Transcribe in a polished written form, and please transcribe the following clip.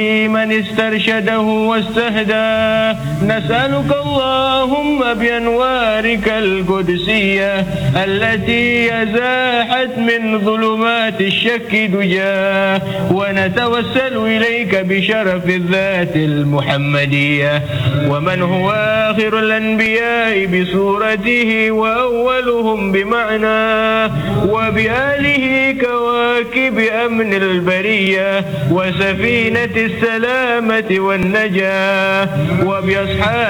من استرشده واستهداه. نسألك اللهم بأنوارك القدسية التي أزاحت من ظلمات الشك دجاه، ونتوسل إليك بشرف الذات المحمدية، ومن هو آخر الأنبياء بصورته وأولهم بمعناه، وبآله كواكب أمن البرية وسفينة السلامة والنجاة، وبأصحاب